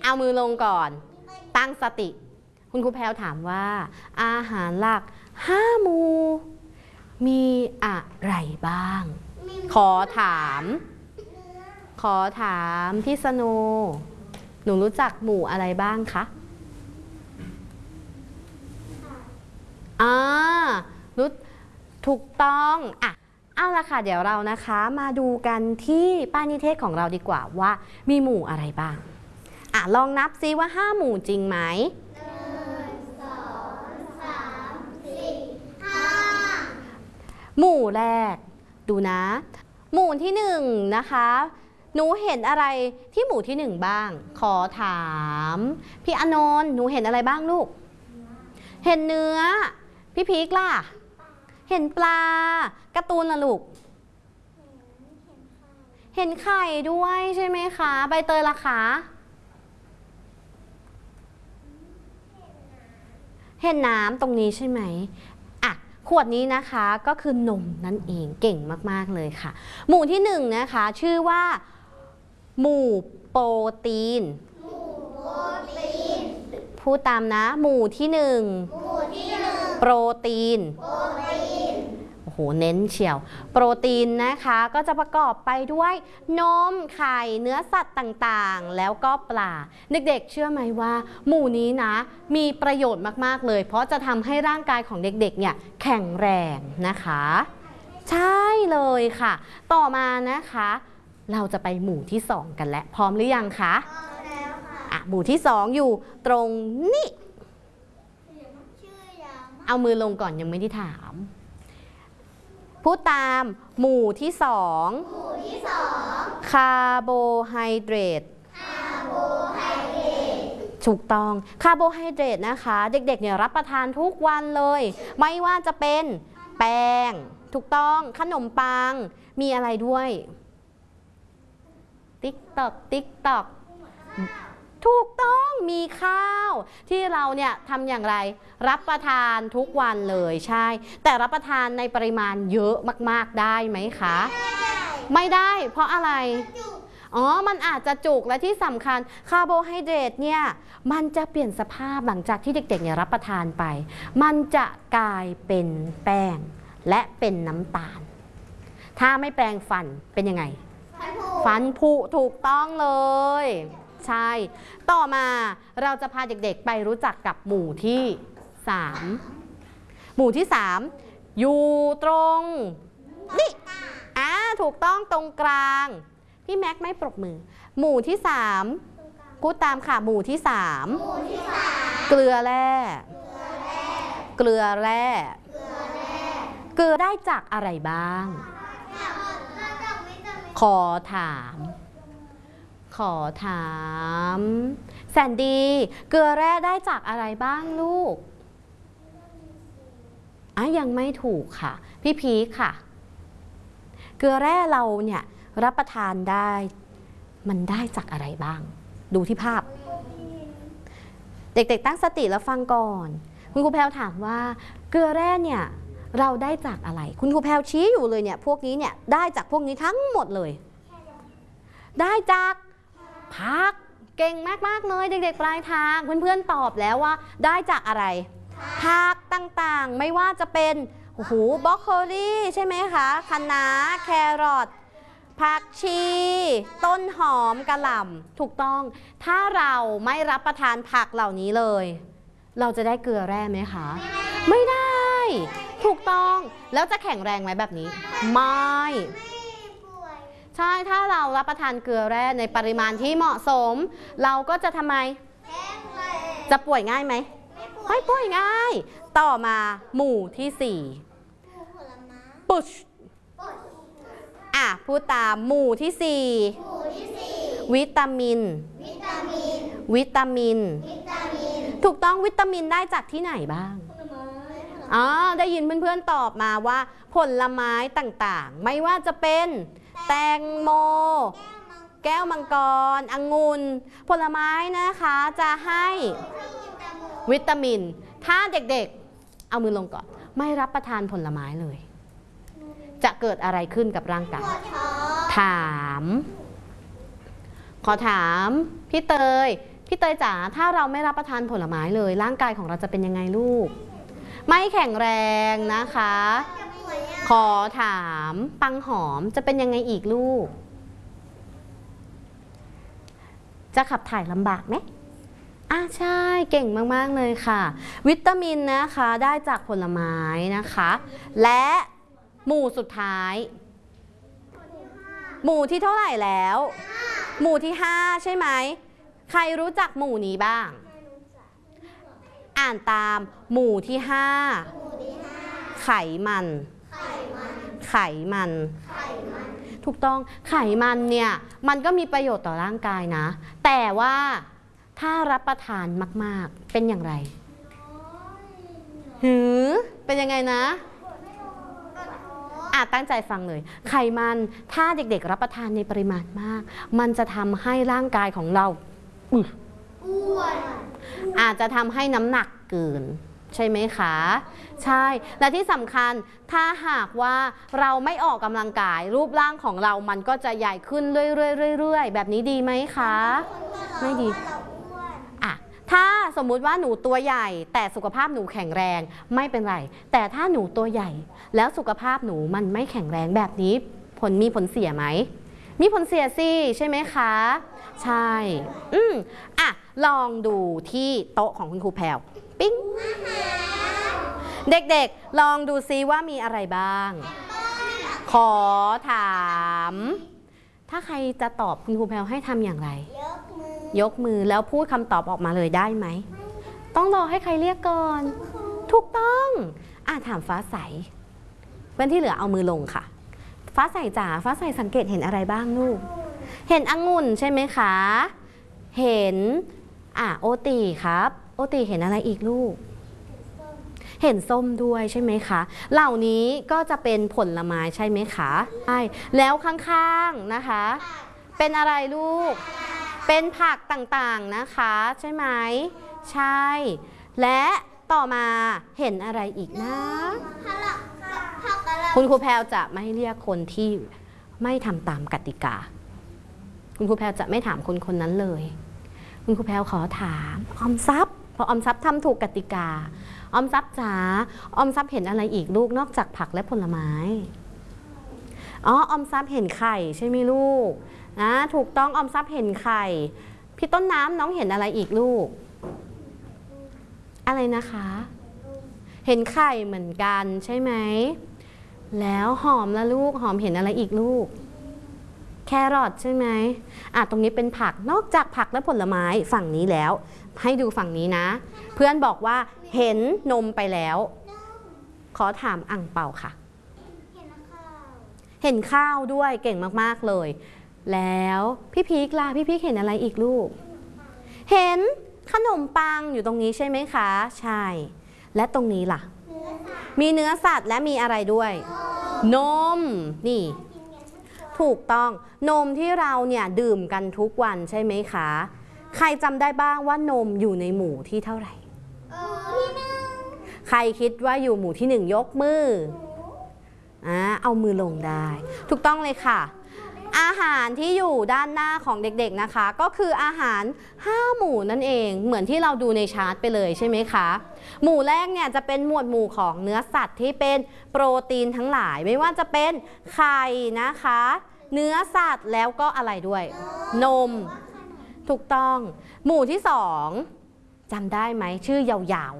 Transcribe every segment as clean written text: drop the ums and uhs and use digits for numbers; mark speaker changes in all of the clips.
Speaker 1: เอามือลงก่อนตั้งสติคุณครูแพรวถามว่าอาหารหลัก5 หมู่มีอะไรบ้างขอถามพี่สโนหนูรู้จักหมู่อะไรบ้างคะรู้ถูกต้องเอาละค่ะเดี๋ยวเรานะคะมาดูกันที่ป้ายนิเทศของเราดีกว่าว่ามีหมู่อะไรบ้างลองนับซิว่า5 หมู่จริงไหม1 2 3 4 5หมู่แรกดูนะหมู่ที่1นะคะหนูเห็นอะไรที่หมู่ที่1บ้างขอถามพี่อนนท์หนูเห็นอะไรบ้างลูกเห็นเนื้อพี่พีกล่ะเห็นปลาการ์ตูนล่ะลูกเห็นไข่ด้วยใช่ไหมคะใบเตยล่ะคะเห็นน้ำตรงนี้ใช่ไหมขวดนี้นะคะก็คือนมนั่นเองเก่งมากๆเลยค่ะหมู่ที่1นะคะชื่อว่าหมู่โปรตีนพูดตามนะหมู่ที่1โปรตีนโอ้โหเน้นเชียวโปรตีนนะคะก็จะประกอบไปด้วยนมไข่เนื้อสัตว์ต่างๆแล้วก็ปลาเด็กๆเชื่อไหมว่าหมู่นี้นะมีประโยชน์มากๆเลยเพราะจะทำให้ร่างกายของเด็กๆเนี่ยแข็งแรงนะคะใช่เลยค่ะต่อมานะคะเราจะไปหมู่ที่2กันแล้วพร้อมหรือยังคะพร้อมแล้วค่ะหมู่ที่2อยู่ตรงนี้เอามือลงก่อนยังไม่ได้ถามพูดตามหมู่ที่2คาร์โบไฮเดรตถูกต้องคาร์โบไฮเดรตนะคะเด็กๆเนี่ยรับประทานทุกวันเลยไม่ว่าจะเป็นแป้งถูกต้องขนมปังมีอะไรด้วยติ๊กตอกถูกต้องมีข้าวที่เราเนี่ยทำอย่างไรรับประทานทุกวันเลยใช่แต่รับประทานในปริมาณเยอะมากๆได้ไหมคะไม่ได้เพราะอะไรมันอาจจะจุกและที่สำคัญคาร์โบไฮเดรตเนี่ยมันจะเปลี่ยนสภาพหลังจากที่เด็กๆเนี่ยรับประทานไปมันจะกลายเป็นแป้งและเป็นน้ำตาลถ้าไม่แปรงฟันเป็นยังไงฟันผุถูกต้องเลยใช่ต่อมาเราจะพาเด็กๆไปรู้จักกับหมู่ที่3หมู่ที่3อยู่ตรงนี่ถูกต้องตรงกลางพี่แม็กไม่ปรบมือหมู่ที่3พูดตามค่ะหมู่ที่3เกลือแร่เกลือได้จากอะไรบ้างขอถามแสนดีเกลือแร่ได้จากอะไรบ้างลูกยังไม่ถูกค่ะพี่พีคค่ะเกลือแร่เราเนี่ยรับประทานได้มันได้จากอะไรบ้างดูที่ภาพเด็กๆตั้งสติแล้วฟังก่อนคุณครูแพรวถามว่าเกลือแร่เนี่ยเราได้จากอะไรคุณครูแพรวชี้อยู่เลยเนี่ยพวกนี้เนี่ยได้จากพวกนี้ทั้งหมดเลยได้จากผักเก่งมากๆเลยเด็กๆปลายทางเพื่อนๆตอบแล้วว่าได้จากอะไรผักต่างๆไม่ว่าจะเป็นบรอกโคลีใช่ไหมคะคะน้าแครอทผักชีต้นหอมกะหล่ำถูกต้องถ้าเราไม่รับประทานผักเหล่านี้เลยเราจะได้เกลือแร่ไหมคะไม่ได้ถูกต้องแล้วจะแข็งแรงไหมแบบนี้ไม่ใช่ถ้าเรารับประทานเกลือแร่ในปริมาณที่เหมาะสมเราก็จะทำไมจะป่วยง่ายไหมไม่ป่วยง่ายต่อมาหมู่ที่4ปุชพูดตามหมู่ที่4วิตามินถูกต้องวิตามินได้จากที่ไหนบ้างได้ยินเพื่อนๆตอบมาว่าผลไม้ต่างๆไม่ว่าจะเป็นแตงโมแก้วมังกรองุ่นผลไม้นะคะจะให้วิตามินถ้าเด็กๆเอามือลงก่อนไม่รับประทานผลไม้เลยจะเกิดอะไรขึ้นกับร่างกายขอถามพี่เตยพี่เตยจ๋าถ้าเราไม่รับประทานผลไม้เลยร่างกายของเราจะเป็นยังไงลูกไม่แข็งแรงนะคะขอถามปังหอมจะเป็นยังไงอีกลูกจะขับถ่ายลำบากไหมใช่เก่งมากๆเลยค่ะวิตามินนะคะได้จากผลไม้นะคะและหมู่สุดท้ายหมู่ที่เท่าไหร่แล้วหมู่ที่5ใช่ไหมใครรู้จักหมู่นี้บ้างอ่านตามหมู่ที่5ไขมันถูกต้องไขมันเนี่ยมันก็มีประโยชน์ต่อร่างกายนะแต่ว่าถ้ารับประทานมากๆเป็นอย่างไรเป็นยังไงนะตั้งใจฟังเลยไขมันถ้าเด็กๆรับประทานในปริมาณมากมันจะทำให้ร่างกายของเราอ้วนอาจจะทำให้น้ำหนักเกินใช่ไหมคะใช่และที่สำคัญถ้าหากว่าเราไม่ออกกำลังกายรูปร่างของเรามันก็จะใหญ่ขึ้นเรื่อยๆแบบนี้ดีไหมคะไม่ดีถ้าสมมุติว่าหนูตัวใหญ่แต่สุขภาพหนูแข็งแรงไม่เป็นไรแต่ถ้าหนูตัวใหญ่แล้วสุขภาพหนูมันไม่แข็งแรงแบบนี้มีผลเสียไหมมีผลเสียสิใช่ไหมคะใช่ลองดูที่โต๊ะของคุณครูแพรวปิ๊งเด็กๆลองดูซิว่ามีอะไรบ้างขอถามถ้าใครจะตอบคุณครูแพรวให้ทำอย่างไรยกมือแล้วพูดคำตอบออกมาเลยได้ไหมต้องรอให้ใครเรียกก่อนถูกต้องถามฟ้าใสเพื่อนที่เหลือเอามือลงค่ะฟ้าใสจ๋าฟ้าใสสังเกตเห็นอะไรบ้างลูกเห็นองุ่นใช่ไหมคะเห็นโอตีครับโอตีเห็นอะไรอีกลูกเห็นส้มด้วยใช่ไหมคะเหล่านี้ก็จะเป็นผลไม้ใช่ไหมคะใช่แล้วข้างๆนะคะเป็นอะไรลูกเป็นผักต่างๆนะคะใช่ไหมใช่และต่อมาเห็นอะไรอีกนะคุณครูแพรวจะไม่เรียกคนที่ไม่ทำตามกติกาคุณครูแพรวจะไม่ถามคนนั้นเลยคุณครูแพรวขอถามออมทรัพย์เพราะออมทรัพย์ทำถูกกติกาออมทรัพย์จ๋าออมทรัพย์เห็นอะไรอีกลูกนอกจากผักและผลไม้ออมทรัพย์เห็นไข่ใช่ไหมลูกถูกต้องออมทรัพย์เห็นไข่พี่ต้นน้ำน้องเห็นอะไรอีกลูกอะไรนะคะเห็นไข่เหมือนกันใช่ไหมแล้วหอมละลูกหอมเห็นอะไรอีกลูกแครอทใช่ไหมตรงนี้เป็นผักนอกจากผักและผลไม้ฝั่งนี้แล้วให้ดูฝั่งนี้นะเพื่อนบอกว่าเห็นนมไปแล้วขอถามอั่งเปาค่ะเห็นข้าวด้วยเก่งมากๆเลยแล้วพี่พีคล่ะพี่พีคเห็นอะไรอีกลูกเห็นขนมปังอยู่ตรงนี้ใช่ไหมคะใช่และตรงนี้ล่ะมีเนื้อสัตว์และมีอะไรด้วยนมนี่ถูกต้องนมที่เราเนี่ยดื่มกันทุกวันใช่ไหมคะใครจำได้บ้างว่านมอยู่ในหมู่ที่เท่าไหร่ใครคิดว่าอยู่หมู่ที่1ยกมือเอามือลงได้ถูกต้องเลยค่ะอาหารที่อยู่ด้านหน้าของเด็กๆนะคะก็คืออาหาร5หมู่นั่นเองเหมือนที่เราดูในชาร์ตไปเลยใช่ไหมคะหมู่แรกเนี่ยจะเป็นหมวดหมู่ของเนื้อสัตว์ที่เป็นโปรตีนทั้งหลายไม่ว่าจะเป็นไข่นะคะเนื้อสัตว์แล้วก็อะไรด้วยนมถูกต้องหมู่ที่2จำได้ไหมชื่อยาว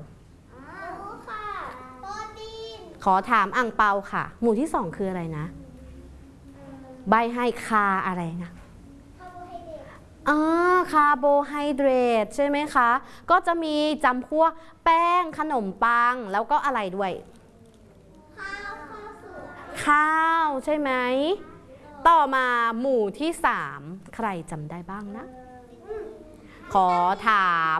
Speaker 1: ๆขอถามอั่งเปาค่ะหมู่ที่2คืออะไรนะใบให้คาอะไรนะคาร์โบไฮเดรตใช่ไหมคะก็จะมีจำพวกแป้งขนมปังแล้วก็อะไรด้วยข้าวใช่ไหมต่อมาหมู่ที่3ใครจำได้บ้างนะขอถาม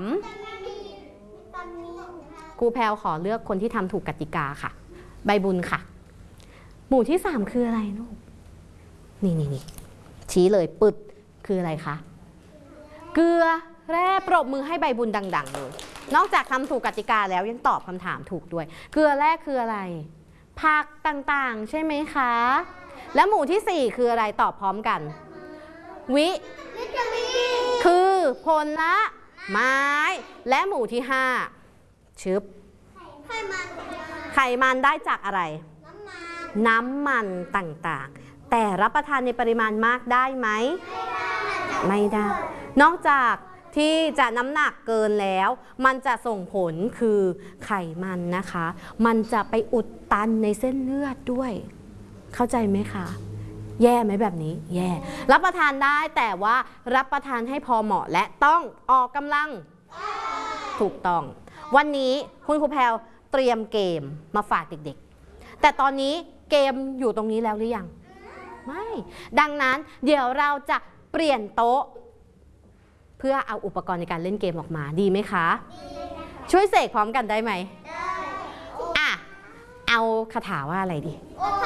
Speaker 1: ครูแพรวขอเลือกคนที่ทำถูกกติกาค่ะใบบุญค่ะหมู่ที่3คืออะไรลูกนี่ชี้เลยปึ๊ดคืออะไรคะเกลือแร่ปรบมือให้ใบบุญดังๆเลยนอกจากทำถูกกติกาแล้วยังตอบคำถามถูกด้วยเกลือแร่คืออะไรผักต่างๆใช่ไหมคะและหมู่ที่4คืออะไรตอบพร้อมกันวิตามินคือผลไม้และหมู่ที่5ชึบไขมันได้จากอะไรน้ำมันต่างๆแต่รับประทานในปริมาณมากได้ไหมไม่ได้นอกจากที่จะน้ำหนักเกินแล้วมันจะส่งผลคือไขมันนะคะมันจะไปอุดตันในเส้นเลือดด้วยเข้าใจไหมคะแย่ไหมแบบนี้แย่รับประทานได้แต่ว่ารับประทานให้พอเหมาะและต้องออกกำลังถูกต้องวันนี้คุณครูแพรวเตรียมเกมมาฝากเด็กๆแต่ตอนนี้เกมอยู่ตรงนี้แล้วหรือยังไม่ดังนั้นเดี๋ยวเราจะเปลี่ยนโต๊ะเพื่อเอาอุปกรณ์ในการเล่นเกมออกมาดีไหมคะช่วยเสกพร้อมกันได้ไหมได้เอาคาถาว่าอะไรดี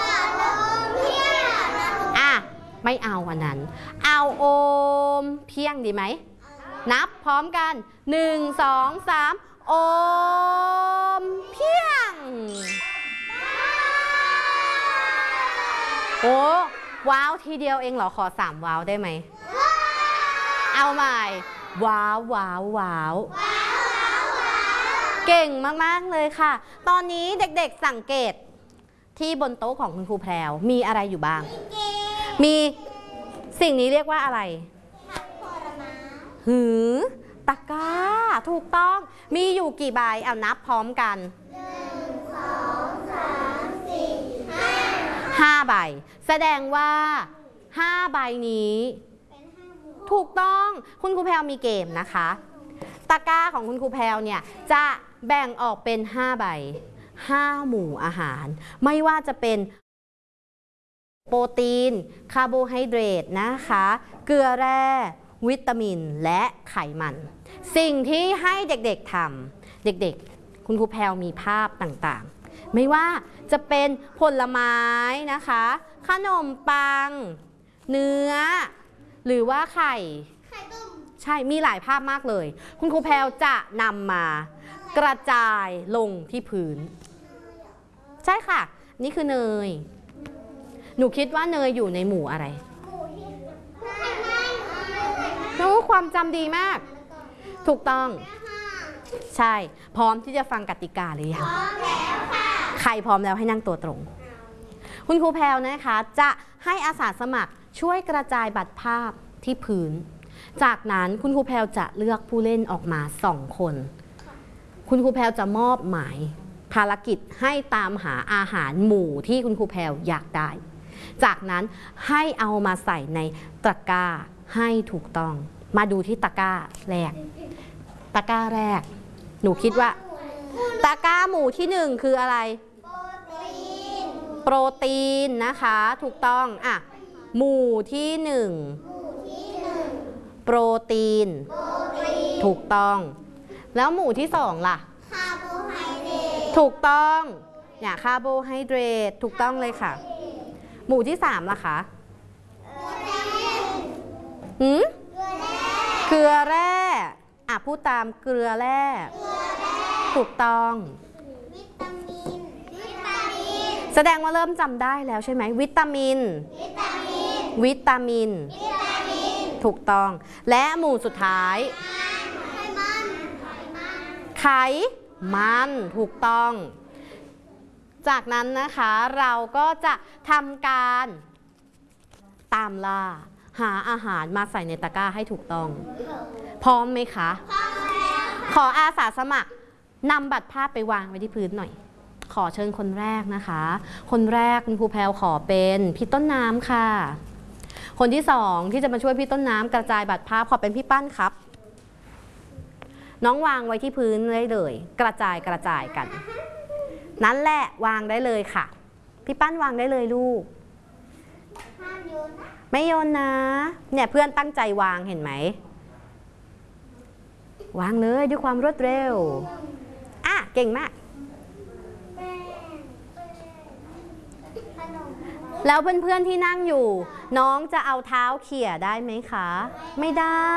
Speaker 1: ไม่เอาอันนั้นเอาโอมเพียงดีไหมนับพร้อมกัน1 2 3โอมเพียงโอ้ว้าวทีเดียวเองเหรอขอ3ว้าวได้ไหมเอาใหม่ว้าวว้าวว้าวเก่งมากๆเลยค่ะตอนนี้เด็กๆสังเกตที่บนโต๊ะของคุณครูแพรวมีอะไรอยู่บ้างมีสิ่งนี้เรียกว่าอะไรหือตะกร้าถูกต้องมีอยู่กี่ใบเอานับพร้อมกัน1 2 3 4 5ใบแสดงว่า5ใบนี้ถูกต้องคุณครูแพรวมีเกมนะคะตะกร้าของคุณครูแพรวเนี่ยจะแบ่งออกเป็น5ใบ5หมู่อาหารไม่ว่าจะเป็นโปรตีนคาร์โบไฮเดรตนะคะเกลือแร่วิตามินและไขมันสิ่งที่ให้เด็กๆทำเด็กๆคุณครูแพรวมีภาพต่างๆไม่ว่าจะเป็นผลไม้นะคะขนมปังเนื้อหรือว่าไข่ต้มใช่มีหลายภาพมากเลยคุณครูแพรวจะนำมากระจายลงที่พื้นใช่ค่ะนี่คือเนยหนูคิดว่าเนยอยู่ในหมู่อะไรหนูความจำดีมากถูกต้องใช่พร้อมที่จะฟังกติกาหรือยังใครพร้อมแล้วให้นั่งตัวตรงคุณครูแพรวนะคะจะให้อาสาสมัครช่วยกระจายบัตรภาพที่พื้นจากนั้นคุณครูแพรวจะเลือกผู้เล่นออกมา2 คนคุณครูแพรวจะมอบหมายภารกิจให้ตามหาอาหารหมู่ที่คุณครูแพรวอยากได้จากนั้นให้เอามาใส่ในตะกร้าให้ถูกต้องมาดูที่ตะกร้าแรกตะกร้าแรกหนูคิดว่าตะกร้าหมู่ที่1คืออะไรโปรตีนนะคะถูกต้องหมู่ที่1โปรตีนถูกต้องแล้วหมู่ที่2ล่ะคาร์โบไฮเดรตถูกต้องเนี่ยคาร์โบไฮเดรตถูกต้องเลยค่ะหมู่ที่3ล่ะคะเกลือแร่พูดตามเกลือแร่ถูกต้องแสดงว่าเริ่มจำได้แล้วใช่ไหมวิตามินถูกต้องและหมู่สุดท้ายไขมันถูกต้องจากนั้นนะคะเราก็จะทำการตามล่าหาอาหารมาใส่ในตะกร้าให้ถูกต้องพร้อมไหมคะขออาสาสมัครนำบัตรภาพไปวางไว้ที่พื้นหน่อยขอเชิญคนแรกนะคะคนแรกคุณครูแพรวขอเป็นพี่ต้นน้ำค่ะคนที่2ที่จะมาช่วยพี่ต้นน้ำกระจายบัตรภาพขอเป็นพี่ปั้นครับน้องวางไว้ที่พื้นได้เลยกระจายกันนั่นแหละวางได้เลยค่ะพี่ปั้นวางได้เลยลูกไม่โยนนะเนี่ยเพื่อนตั้งใจวางเห็นไหมวางเลยด้วยความรวดเร็วเก่งมากแล้วเพื่อนๆที่นั่งอยู่น้องจะเอาเท้าเขี่ยได้ไหมคะไม่ได้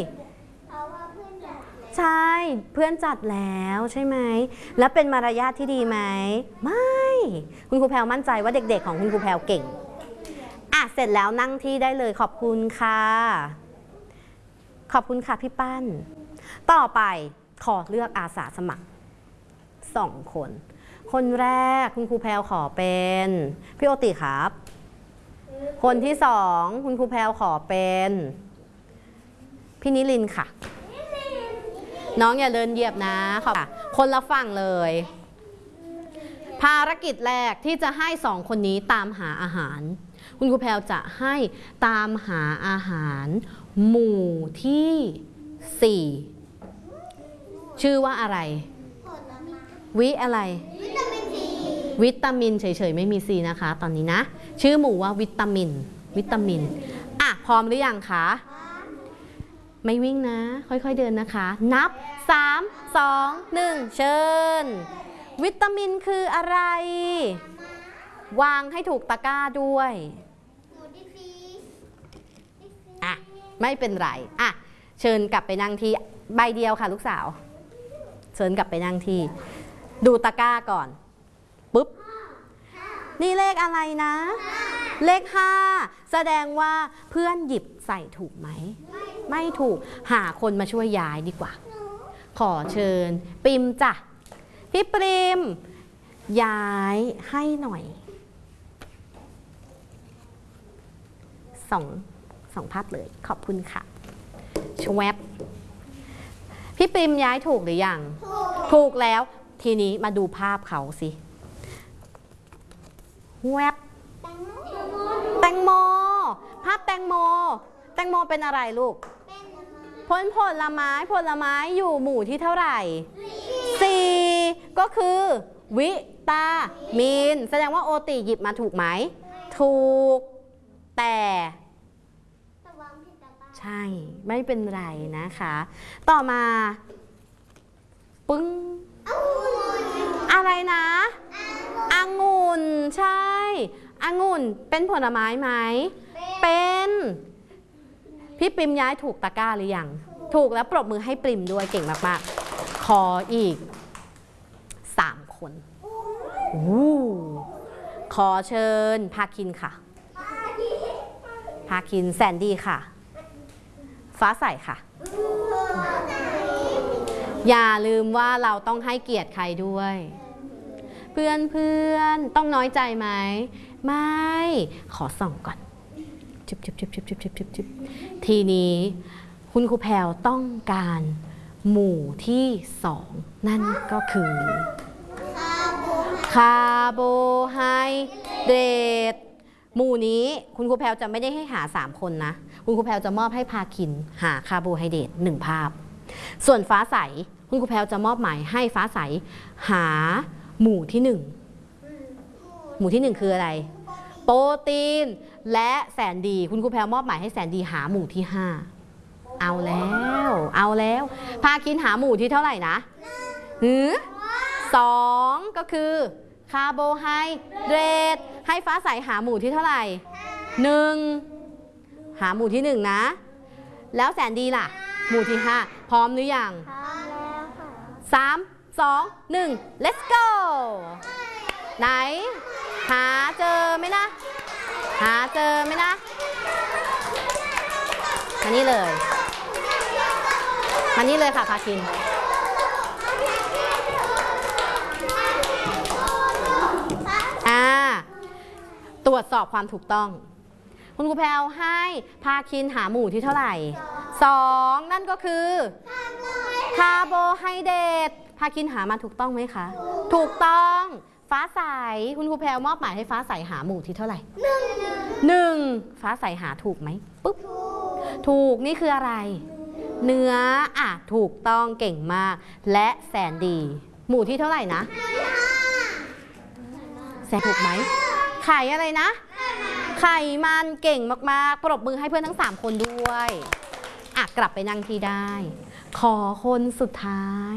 Speaker 1: ใช่เพื่อนจัดแล้วใช่ไหมแล้วเป็นมารยาทที่ดีไหมไม่คุณครูแพรวมั่นใจว่าเด็กๆของคุณครูแพรวเก่งเสร็จแล้วนั่งที่ได้เลยขอบคุณค่ะขอบคุณค่ะพี่ปั้นต่อไปขอเลือกอาสาสมัคร2 คน คนแรกคุณครูแพรวขอเป็นพี่โอติครับ คนที่2คุณครูแพรวขอเป็นพี่นิลินค่ะ น้องอย่าเดินเหยียบนะขอบคนละฝั่งเลย ภารกิจแรกที่จะให้2 คนนี้ตามหาอาหารคุณครูแพรวจะให้ตามหาอาหารหมู่ที่4ชื่อว่าอะไรวิอะไรวิตามินเฉยๆไม่มีซีนะคะตอนนี้นะชื่อหมู่ว่าวิตามินอ่ะพร้อมหรือยังคะไม่วิ่งนะค่อยๆเดินนะคะนับ3 2 1เชิญวิตามินคืออะไรวางให้ถูกตะกร้าด้วยอ่ะไม่เป็นไรอ่ะเชิญกลับไปนั่งที่ใบเดียวค่ะลูกสาวเชิญกลับไปนั่งที่ดูตะกร้าก่อนปุ๊บนี่เลขอะไรนะเลข5แสดงว่าเพื่อนหยิบใส่ถูกไหมไม่ถูกหาคนมาช่วยย้ายดีกว่าขอเชิญปริมจ้ะพี่ปริมย้ายให้หน่อยสองภาพเลยขอบคุณค่ะชวบพี่ปริมย้ายถูกหรือยังถูกแล้วทีนี้มาดูภาพเขาสิแวบแตงโมภาพแตงโมเป็นอะไรลูกผลไม้อยู่หมู่ที่เท่าไหร่4ก็คือวิตามินแสดงว่าโอติหยิบมาถูกไหมถูกแต่ใช่ไม่เป็นไรนะคะต่อมาปึ้งอะไรนะองุ่นใช่องุ่นเป็นผลไม้ไหมเป็นพี่ปริมย้ายถูกตะกร้าหรือยังถูกแล้วปรบมือให้ปริมด้วยเก่งมากๆขออีก3 คนขอเชิญพาคินค่ะพาคินแซนดี้ค่ะฟ้าใสค่ะอย่าลืมว่าเราต้องให้เกียรติใครด้วยเพื่อนต้องน้อยใจไหมไม่ขอส่องก่อนจุบทีนี้คุณครูแพรวต้องการหมู่ที่2นั่นก็คือคาร์โบไฮเดรตหมู่นี้คุณครูแพรวจะไม่ได้ให้หา3 คนนะคุณครูแพรวจะมอบให้พาคินหาคาร์โบไฮเดรต1 ภาพส่วนฟ้าใสคุณครูแพรวจะมอบหมายให้ฟ้าใสหาหมู่ที่1หมู่ที่1คืออะไรโปรตีนและแสนดีคุณครูแพรวมอบหมายให้แสนดีหาหมู่ที่5เอาแล้วพาคินหาหมู่ที่เท่าไหร่นะ2ก็คือคาร์โบไฮเดรตให้ฟ้าใสหาหมู่ที่เท่าไหร่1หาหมู่ที่1นะแล้วแสนดีล่ะหมู่ที่5พร้อมหรือยังพร้อมแล้วค่ะ3 2 1 let's go ไหนหาเจอไหมนะมานี่เลยค่ะพาคินตรวจสอบความถูกต้องคุณครูแพรวให้พาคินหาหมู่ที่เท่าไหร่2นั่นก็คือคาร์โบไฮเดรตพาคินหามาถูกต้องไหมคะถูกต้องฟ้าใสคุณครูแพรวมอบหมายให้ฟ้าใสหาหมู่ที่เท่าไหร่1ฟ้าใสหาถูกไหมปุ๊บถูกนี่คืออะไรเนื้อถูกต้องเก่งมากและแสนดีหมู่ที่เท่าไหร่นะแสนถูกไหมไข่อะไรนะไข่มันเก่งมากๆปรบมือให้เพื่อนทั้ง3 คนด้วยกลับไปนั่งที่ได้ขอคนสุดท้าย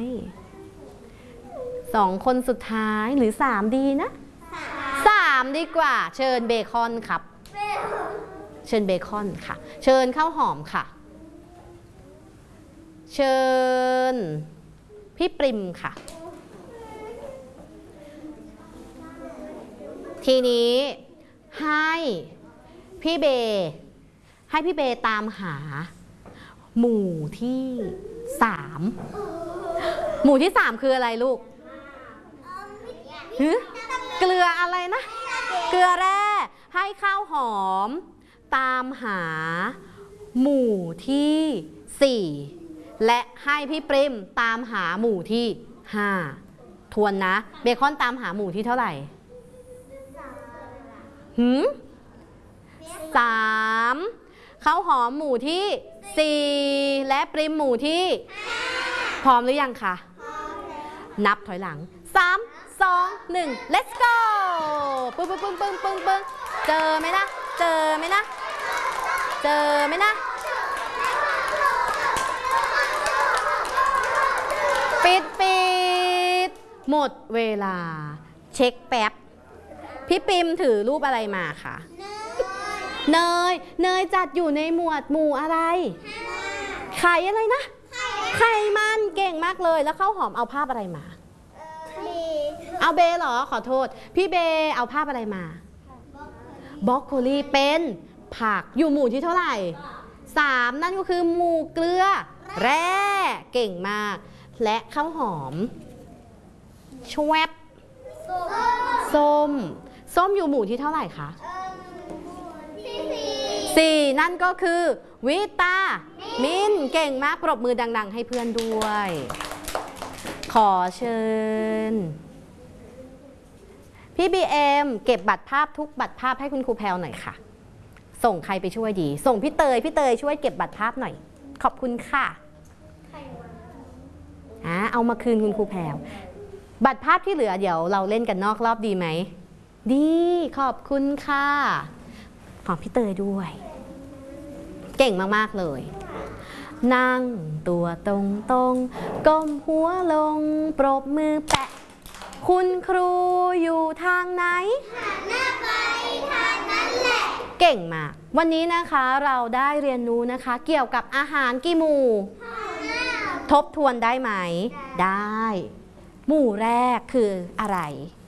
Speaker 1: 2 คนสุดท้ายหรือ3ดีนะ3ดีกว่าเชิญเบคอนครับเชิญเบคอนค่ะเชิญข้าวหอมค่ะเชิญพี่ปริมค่ะทีนี้ให้พี่เบตามหาหมู่ที่ 3 หมู่ที่ 3 คืออะไรลูกเกลืออะไรนะเกลือแร่ให้ข้าวหอมตามหาหมู่ที่ 4และให้พี่ปริมตามหาหมู่ที่ 5ทวนนะเบคอนตามหาหมู่ที่เท่าไหร่3ข้าวหอมหมู่ที่ 4และปริมหมู่ที่ 5พร้อมหรือยังคะนับถอยหลัง3 2 1 let's go ปึ้งปึ้งปึ้งปึ้งปึ้งปึ้งเจอไหมนะเจอไหมนะเจอไหมนะปิดหมดเวลาเช็คแป๊บพี่ปิมถือรูปอะไรมาคะเนยจัดอยู่ในหมู่อะไรไข่อะไรนะไข่มันเก่งมากเลยแล้วข้าวหอมเอาภาพอะไรมาเอาเบเหรอขอโทษพี่เบเอาภาพอะไรมาบรอกโคลีเป็นผักอยู่หมู่ที่เท่าไหร่3นั่นก็คือหมู่เกลือแร่เก่งมากและข้าวหอมชวบส้มอยู่หมู่ที่เท่าไหร่คะ4นั่นก็คือวิตามินเก่งมากปรบมือดังๆให้เพื่อนด้วยขอเชิญพี่บีเอ็มเก็บบัตรภาพทุกบัตรภาพให้คุณครูแพลวหน่อยค่ะส่งใครไปช่วยดีส่งพี่เตยช่วยเก็บบัตรภาพหน่อยขอบคุณค่ะเอามาคืนคุณครูแพลวบัตรภาพที่เหลือเดี๋ยวเราเล่นกันนอกรอบดีไหมดีขอบคุณค่ะขอพี่เตยด้วยเก่งมากๆเลยนั่งตัวตรงก้มหัวลงปรบมือแปะคุณครูอยู่ทางไหนหันหน้าไปทางนั้นแหละเก่งมากวันนี้นะคะเราได้เรียนรู้นะคะเกี่ยวกับอาหารกี่หมู่ทบทวนได้ไหมได้หมู่แรกคืออะไร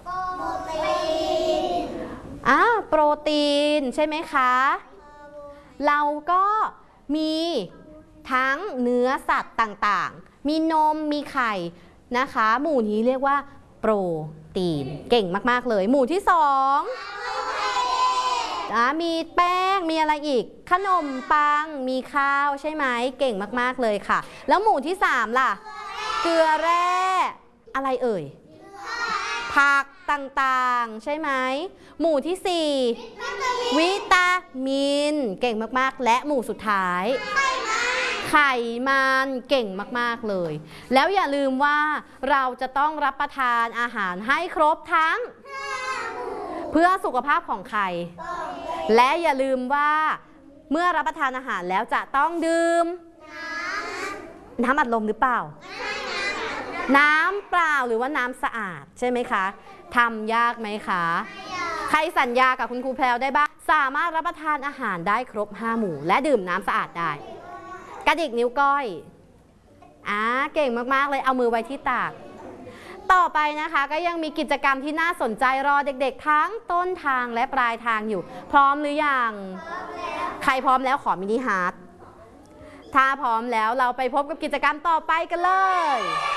Speaker 1: โปรตีนใช่ไหมคะเราก็มีทั้งเนื้อสัตว์ต่างๆมีนมมีไข่นะคะหมู่นี้เรียกว่าโปรตีนเก่งมากๆเลยหมู่ที่2มีแป้งมีอะไรอีกขนมปังมีข้าวใช่ไหมเก่งมากๆเลยค่ะแล้วหมู่ที่3ล่ะเกลือแร่อะไรเอ่ยผักต่างๆใช่ไหมหมู่ที่4วิตามินเก่งมากๆและหมู่สุดท้ายไข่มันเก่งมากๆเลยแล้วอย่าลืมว่าเราจะต้องรับประทานอาหารให้ครบทั้งเพื่อสุขภาพของใครและอย่าลืมว่าเมื่อรับประทานอาหารแล้วจะต้องดื่มน้ำอัดลมหรือเปล่าน้ำเปล่าหรือว่าน้ำสะอาดใช่ไหมคะทำยากไหมคะใครสัญญากับคุณครูแพลวได้บ้างสามารถรับประทานอาหารได้ครบ5หมู่และดื่มน้ำสะอาดได้กระดิกนิ้วก้อยเก่งมากๆเลยเอามือไว้ที่ตักต่อไปนะคะก็ยังมีกิจกรรมที่น่าสนใจรอเด็กๆทั้งต้นทางและปลายทางอยู่พร้อมหรือยังใครพร้อมแล้วขอมินิฮาร์ทถ้าพร้อมแล้วเราไปพบกับกิจกรรมต่อไปกันเลย